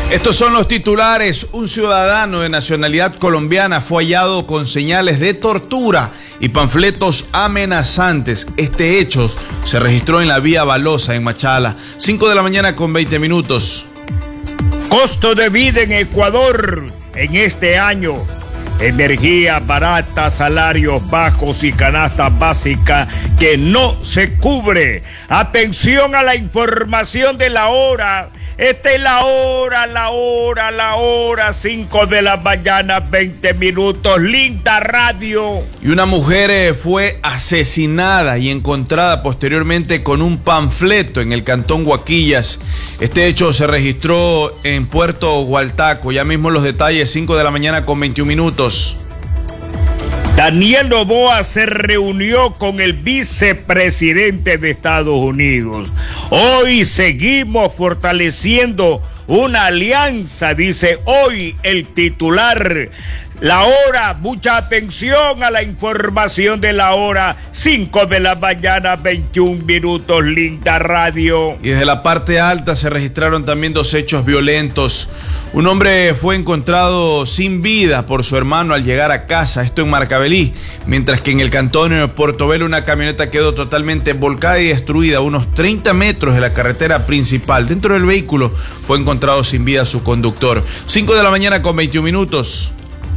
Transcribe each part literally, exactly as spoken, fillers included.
Estos son los titulares. Un ciudadano de nacionalidad colombiana fue hallado con señales de tortura y panfletos amenazantes. Este hecho se registró en la vía Balosa, en Machala. cinco de la mañana con veinte minutos. Costo de vida en Ecuador en este año. Energía barata, salarios bajos y canasta básica que no se cubre. Atención a la información de la hora. Esta es la hora, la hora, la hora, cinco de la mañana, veinte minutos, Linda Radio. Y una mujer eh, fue asesinada y encontrada posteriormente con un panfleto en el cantón Guaquillas. Este hecho se registró en Puerto Gualtaco. Ya mismo los detalles, cinco de la mañana con veintiún minutos. Daniel Noboa se reunió con el vicepresidente de Estados Unidos. Hoy seguimos fortaleciendo una alianza, dice hoy el titular. La hora, mucha atención a la información de la hora, cinco de la mañana, veintiún minutos, Linda Radio. Y desde la parte alta se registraron también dos hechos violentos. Un hombre fue encontrado sin vida por su hermano al llegar a casa, esto en Marcabelí, mientras que en el cantón de Portobelo una camioneta quedó totalmente volcada y destruida a unos treinta metros de la carretera principal. Dentro del vehículo fue encontrado sin vida su conductor. cinco de la mañana con veintiún minutos.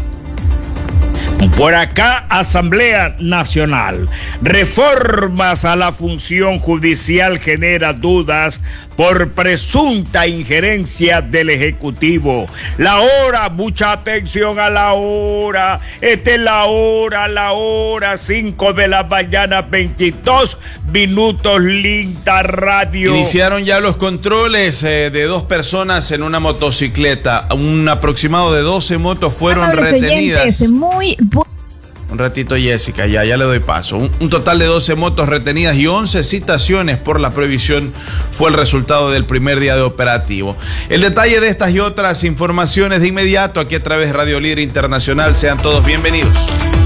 Por acá, Asamblea Nacional. Reformas a la función judicial genera dudas por presunta injerencia del Ejecutivo. La hora, mucha atención a la hora. Esta es la hora, la hora, cinco de la mañana, veintidós minutos, Linda Radio. Iniciaron ya los controles eh, de dos personas en una motocicleta. Un aproximado de doce motos fueron Amables retenidas. Oyentes, muy bu- Un ratito, Jessica, ya, ya le doy paso. Un, un total de doce motos retenidas y once citaciones por la prohibición fue el resultado del primer día de operativo. El detalle de estas y otras informaciones de inmediato aquí a través de Radio Líder Internacional. Sean todos bienvenidos.